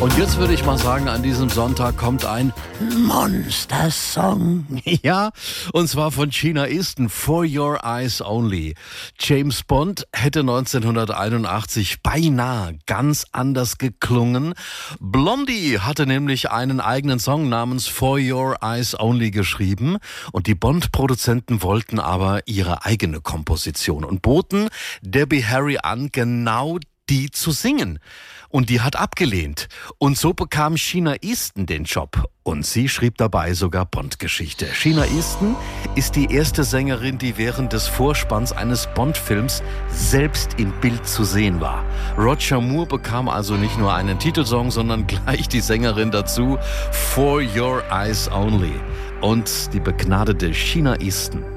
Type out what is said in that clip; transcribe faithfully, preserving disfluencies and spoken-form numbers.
Und jetzt würde ich mal sagen, an diesem Sonntag kommt ein Monster-Song. Ja, und zwar von Sheena Easton, For Your Eyes Only. James Bond hätte neunzehnhunderteinundachtzig beinahe ganz anders geklungen. Blondie hatte nämlich einen eigenen Song namens For Your Eyes Only geschrieben. Und die Bond-Produzenten wollten aber ihre eigene Komposition und boten Debbie Harry an, genau die zu singen. Und die hat abgelehnt. Und so bekam Sheena Easton den Job. Und sie schrieb dabei sogar Bond-Geschichte. Sheena Easton ist die erste Sängerin, die während des Vorspanns eines Bond-Films selbst im Bild zu sehen war. Roger Moore bekam also nicht nur einen Titelsong, sondern gleich die Sängerin dazu, For Your Eyes Only. Und die begnadete Sheena Easton